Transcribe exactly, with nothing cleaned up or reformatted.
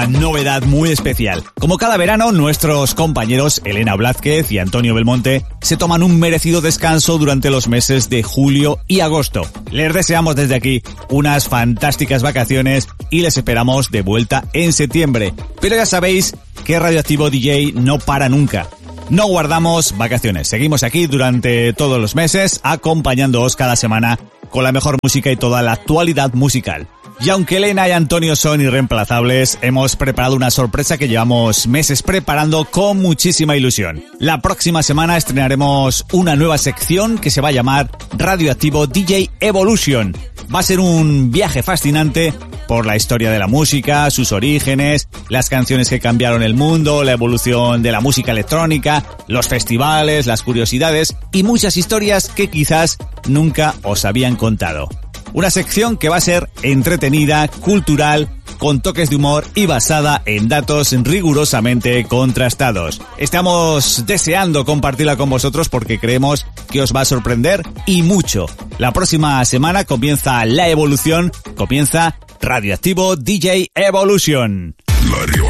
novedad muy especial. Como cada verano, nuestros compañeros Elena Blázquez y Antonio Belmonte se toman un merecido descanso durante los meses de julio y agosto. Les deseamos desde aquí unas fantásticas vacaciones y les esperamos de vuelta en septiembre. Pero ya sabéis que Radioactivo D J no para nunca. No guardamos vacaciones, seguimos aquí durante todos los meses acompañándoos cada semana con la mejor música y toda la actualidad musical. Y aunque Elena y Antonio son irreemplazables, hemos preparado una sorpresa que llevamos meses preparando con muchísima ilusión. La próxima semana estrenaremos una nueva sección que se va a llamar Radioactivo D J Evolution. Va a ser un viaje fascinante por la historia de la música, sus orígenes, las canciones que cambiaron el mundo, la evolución de la música electrónica, los festivales, las curiosidades y muchas historias que quizás nunca os habían contado. Una sección que va a ser entretenida, cultural, con toques de humor y basada en datos rigurosamente contrastados. Estamos deseando compartirla con vosotros porque creemos que os va a sorprender y mucho. La próxima semana comienza la evolución, comienza Radioactivo D J Evolution. Radio